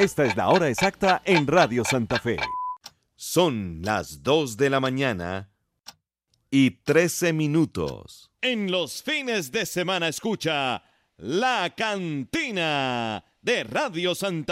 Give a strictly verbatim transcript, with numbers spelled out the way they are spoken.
Esta es la hora exacta en Radio Santa Fe. Son las dos de la mañana y trece minutos. En los fines de semana escucha La Cantina de Radio Santa Fe.